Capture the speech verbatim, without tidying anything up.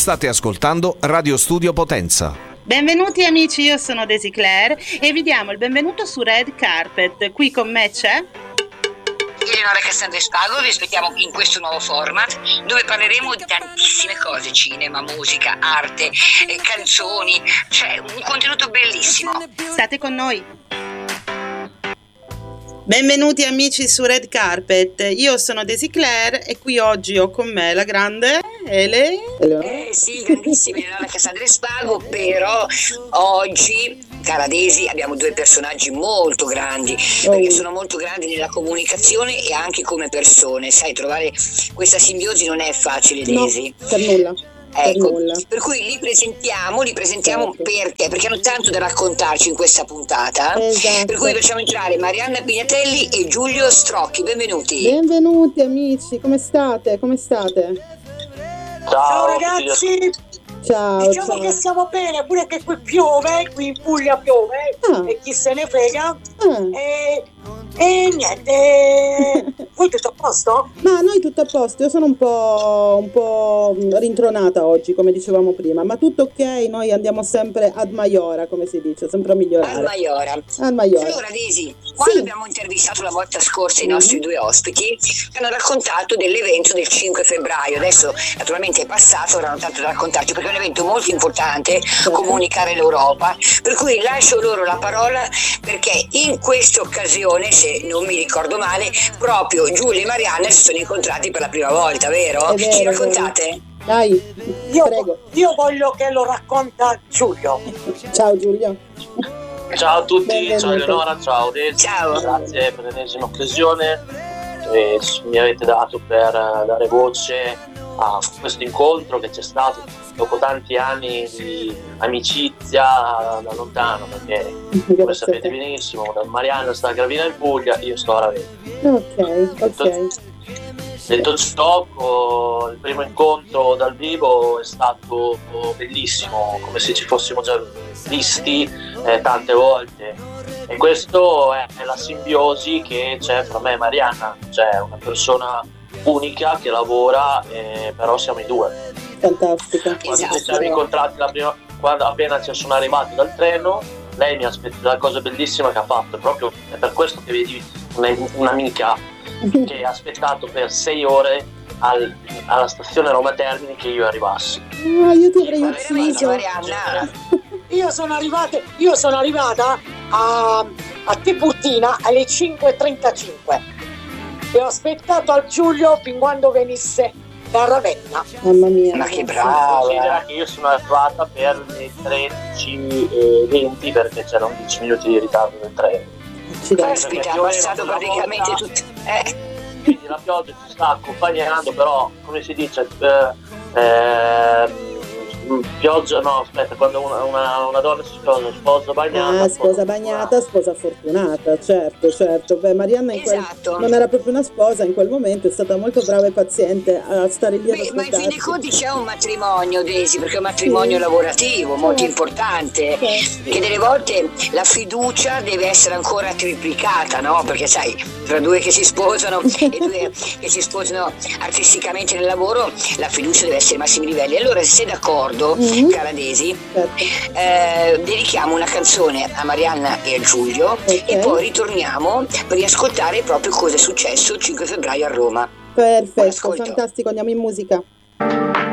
State ascoltando Radio Studio Potenza. Benvenuti amici, io sono Daisy Claire e vi diamo il benvenuto su Red Carpet. Qui con me c'è Eleonora Cassandra Spago. Vi aspettiamo in questo nuovo format dove parleremo di tantissime cose: cinema, musica, arte, eh, canzoni, cioè un contenuto bellissimo. State con noi. Benvenuti amici su Red Carpet, io sono Daisy Claire e qui oggi ho con me la grande Ele. Eh sì, grandissima Eleonora Cassandra Spago, però oggi, cara Daisy, abbiamo due personaggi molto grandi, perché sono molto grandi nella comunicazione e anche come persone. Sai, trovare questa simbiosi non è facile, Daisy. No, per nulla. Ecco, per, per cui li presentiamo, li presentiamo certo. perché? Perché hanno tanto da raccontarci in questa puntata. Esatto. Per cui facciamo entrare Marianna Pignatelli e Giulio Strocchi. Benvenuti. Benvenuti amici, come state? Come state? Ciao, ciao ragazzi. Ciao. Diciamo ciao. che stiamo bene, pure che qui piove, qui in Puglia piove, ah. e chi se ne frega. Ah. E, e niente, voi tutto a posto? Ma noi tutto a posto, io sono un po', un po' rintronata oggi, come dicevamo prima, ma tutto ok, noi andiamo sempre ad Maiora, come si dice, sempre a migliorare. Al Maiora. Al Maiora. Allora Daisy, quando sì. abbiamo intervistato la volta scorsa i nostri mm-hmm. due ospiti, hanno raccontato dell'evento del cinque febbraio, adesso naturalmente è passato, avranno tanto da raccontarci perché è un evento molto importante, sì. comunicare l'Europa, per cui lascio loro la parola perché in questa occasione, se non mi ricordo male, proprio Giulio e Marianna si sono incontrati per la prima volta, vero? È vero, Ci raccontate? Dai, io, prego. Io voglio che lo racconta Giulio. Ciao Giulio. Ciao a tutti, Benvenuto. Ciao Eleonora, ciao Daisy. Ciao. Grazie per l'ennesima occasione che mi avete dato per dare voce a questo incontro che c'è stato dopo tanti anni di amicizia da lontano, perché come sapete benissimo Marianna sta a Gravina in Puglia, io sto a Ravenna. Ok, ok. Detto ciò, il primo incontro dal vivo è stato bellissimo, come se ci fossimo già visti eh, tante volte, e questo è, è la simbiosi che c'è fra me e Marianna, cioè una persona unica che lavora, eh, però siamo in due. Fantastico. Quando Esatto. ci siamo incontrati la prima, quando appena ci sono arrivati dal treno, lei mi ha aspettato, la cosa bellissima che ha fatto, proprio è per questo che vedi una, un'amica che ha aspettato per sei ore al, alla stazione Roma Termini che io arrivassi. Ah, io ti avrei ucciso. Marianna. Io sono arrivata, io sono arrivata a, a Tiburtina alle cinque e trentacinque e ho aspettato a Giulio fin quando venisse da Ravenna. Mamma mia. Ma che Considera brava. che io sono arrivata per le tredici e venti perché c'erano dieci minuti di ritardo del treno. Caspita, ha passato praticamente volta, tutto. Eh. Quindi la pioggia ci sta accompagnando, però come si dice eh, eh, pioggia no aspetta quando una, una, una donna si sposa sposa bagnata ah, sposa bagnata, sposa fortunata, certo, certo. Beh, Marianna in quel, Esatto. non era proprio una sposa in quel momento, è stata molto brava e paziente a stare lì ad Beh, ma in fin dei aspettarci. conti c'è un matrimonio, Daisy, perché è un matrimonio sì. lavorativo molto sì. importante, sì. che delle volte la fiducia deve essere ancora triplicata, no? Perché sai, tra due che si sposano e due che si sposano artisticamente nel lavoro, la fiducia deve essere ai massimi livelli. Allora, se sei d'accordo, Mm-hmm. cara Daisy, certo. eh, dedichiamo una canzone a Marianna e a Giulio, okay. e poi ritorniamo per riascoltare proprio cosa è successo il cinque febbraio a Roma. Perfetto, fantastico, andiamo in musica.